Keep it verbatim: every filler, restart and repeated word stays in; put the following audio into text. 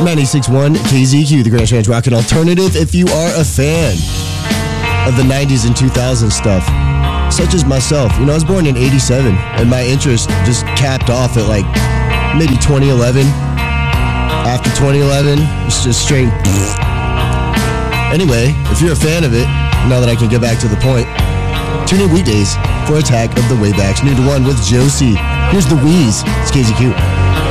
ninety-six point one K Z Q, the Grand Ranch Rocket Alternative. If you are a fan of the nineties and two thousands stuff, such as myself, you know, I was born in eighty-seven, and my interest just capped off at like maybe twenty eleven. After twenty eleven, it's just straight. Anyway, if you're a fan of it, now that I can get back to the point, tune in weekdays for Attack of the Waybacks, noon to one with Josie. Here's the Wheeze. It's K Z Q.